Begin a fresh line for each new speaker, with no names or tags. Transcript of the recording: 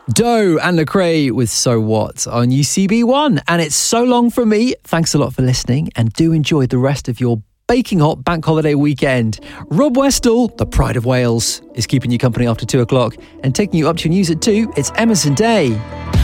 Doe and Lecrae with So What on UCB1. And it's so long from me. Thanks a lot for listening and do enjoy the rest of your baking hot bank holiday weekend. Rob Westall, the pride of Wales, is keeping you company after 2 o'clock and taking you up to your news at 2. It's Emerson Day.